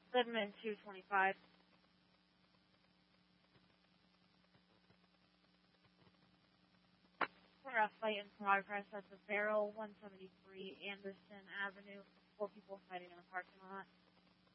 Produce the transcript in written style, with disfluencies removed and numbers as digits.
Goodman 225. For a fight in progress at the Barrel 173 Anderson Avenue. 4 people fighting in the parking lot.